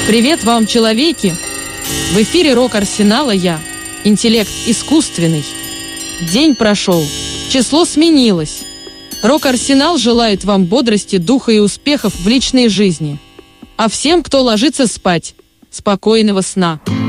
Привет вам, человеки! В эфире Рок Арсенала я, интеллект искусственный. День прошел, число сменилось. Рок Арсенал желает вам бодрости, духа и успехов в личной жизни. А всем, кто ложится спать, спокойного сна.